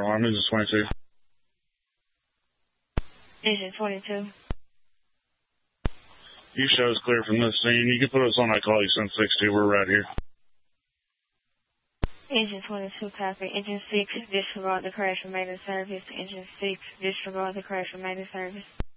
alarm. Engine 22. Engine 22. You show us clear from this scene. You can put us on that call you sent 60. We're right here. Engine 22, copy. Engine 6, disregard the crash remaining service. Engine 6, disregard the crash remaining service.